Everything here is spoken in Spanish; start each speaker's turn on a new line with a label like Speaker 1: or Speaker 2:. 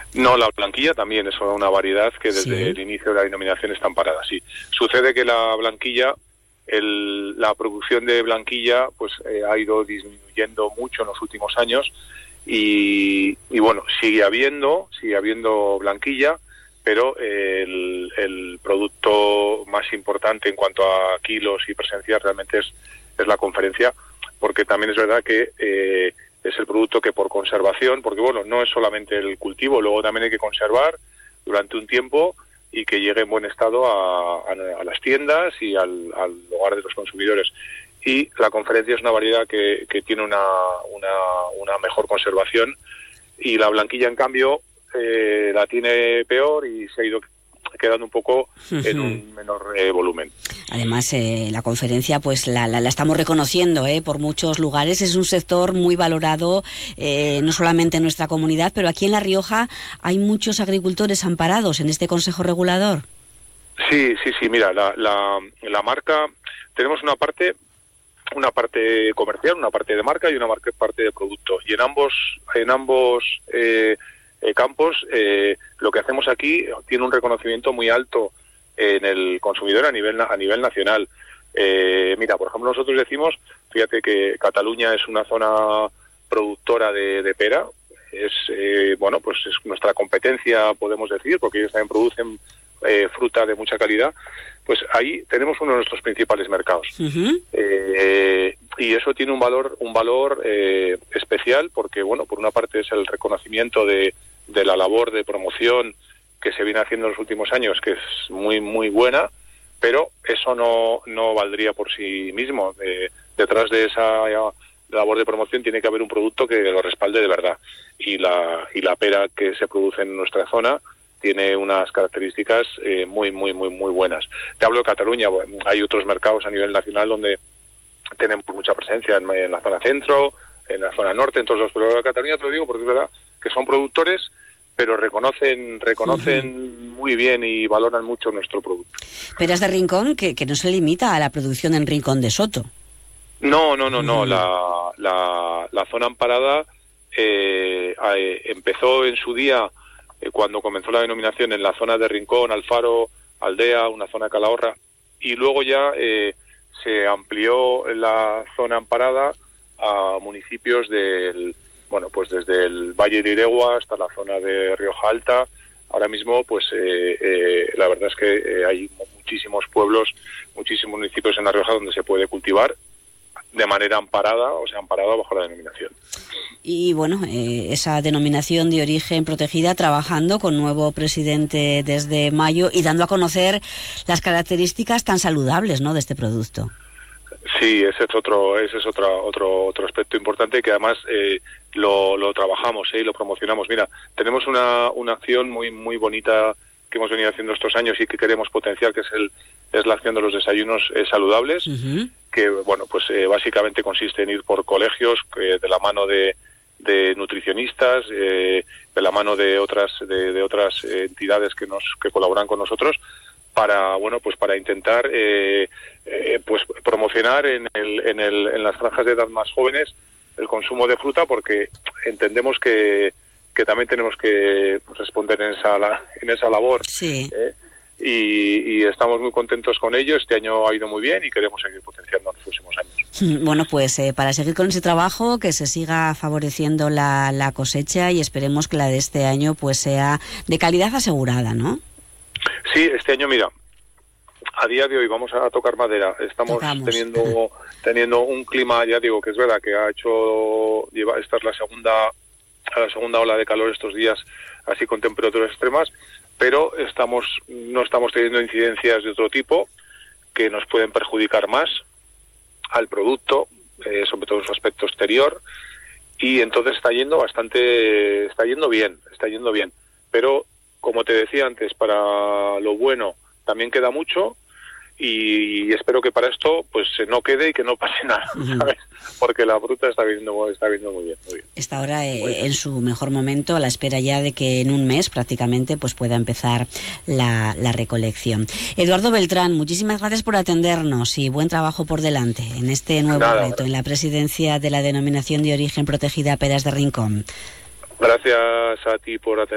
Speaker 1: No, la blanquilla también es una variedad que desde el inicio de la denominación está amparada, sí. Sucede que la blanquilla, la producción de blanquilla pues ha ido disminuyendo mucho en los últimos años y bueno, sigue habiendo blanquilla, pero el producto más importante en cuanto a kilos y presencia realmente es la conferencia, porque también es verdad que es el producto que por conservación, porque bueno, no es solamente el cultivo, luego también hay que conservar durante un tiempo y que llegue en buen estado a las tiendas y al hogar de los consumidores. Y la conferencia es una variedad que tiene una mejor conservación, y la blanquilla en cambio la tiene peor y se ha ido quedando un poco en un menor volumen.
Speaker 2: Además, la conferencia pues la estamos reconociendo por muchos lugares. Es un sector muy valorado, no solamente en nuestra comunidad, pero aquí en La Rioja hay muchos agricultores amparados en este Consejo Regulador.
Speaker 1: Sí, mira, la marca, tenemos una parte comercial, una parte de marca y una parte de producto. Y en ambos campos, lo que hacemos aquí tiene un reconocimiento muy alto en el consumidor a nivel nacional. Mira, por ejemplo, nosotros decimos, fíjate que Cataluña es una zona productora de pera, pues es nuestra competencia, podemos decir, porque ellos también producen fruta de mucha calidad. Pues ahí tenemos uno de nuestros principales mercados. Y eso tiene un valor especial, porque bueno, por una parte es el reconocimiento de la labor de promoción que se viene haciendo en los últimos años, que es muy muy buena, pero eso no valdría por sí mismo. Detrás de esa labor de promoción tiene que haber un producto que lo respalde de verdad, y la pera que se produce en nuestra zona tiene unas características muy muy muy muy buenas. Te hablo de Cataluña. Bueno, hay otros mercados a nivel nacional donde tenemos mucha presencia en la zona centro, en la zona norte, en todos los pueblos de Cataluña. Te lo digo porque es verdad que son productores, pero reconocen muy bien y valoran mucho nuestro producto.
Speaker 2: Peras de Rincón, que no se limita a la producción en Rincón de Soto.
Speaker 1: No. La zona amparada empezó en su día, cuando comenzó la denominación, en la zona de Rincón, Alfaro, Aldea, una zona de Calahorra, y luego ya se amplió la zona amparada a municipios desde el Valle de Iregua hasta la zona de Rioja Alta. Ahora mismo, pues la verdad es que hay muchísimos pueblos, muchísimos municipios en La Rioja donde se puede cultivar de manera amparada, o sea, amparada bajo la denominación.
Speaker 2: Y bueno, esa denominación de origen protegida, trabajando con nuevo presidente desde mayo y dando a conocer las características tan saludables, ¿no?, de este producto.
Speaker 1: Sí, ese es otro aspecto importante, que además lo trabajamos y lo promocionamos. Mira, tenemos una acción muy muy bonita que hemos venido haciendo estos años y que queremos potenciar, que es la acción de los desayunos saludables, que bueno, pues básicamente consiste en ir por colegios de la mano de nutricionistas, de la mano de otras entidades que colaboran con nosotros, para intentar pues promocionar en las franjas de edad más jóvenes el consumo de fruta, porque entendemos que también tenemos que responder en esa labor.
Speaker 2: Sí.
Speaker 1: Y estamos muy contentos con ello. Este año ha ido muy bien y queremos seguir potenciando en los próximos años.
Speaker 2: Bueno, pues para seguir con ese trabajo, que se siga favoreciendo la cosecha, y esperemos que la de este año pues sea de calidad asegurada, ¿no? Sí,
Speaker 1: este año, mira, a día de hoy, vamos a tocar madera, estamos teniendo un clima, ya digo, que es verdad que esta es la segunda ola de calor estos días, así con temperaturas extremas, pero no estamos teniendo incidencias de otro tipo que nos pueden perjudicar más al producto, sobre todo en su aspecto exterior, y entonces está yendo bien, pero como te decía antes, para lo bueno también queda mucho, y espero que para esto pues no quede y que no pase nada, ¿sabes? Porque la fruta está viniendo muy bien.
Speaker 2: Está ahora en su mejor momento, a la espera ya de que en un mes prácticamente pues pueda empezar la recolección. Eduardo Beltrán, muchísimas gracias por atendernos y buen trabajo por delante en este nuevo reto, en la presidencia de la denominación de origen protegida Peras de Rincón.
Speaker 1: Gracias a ti por atender.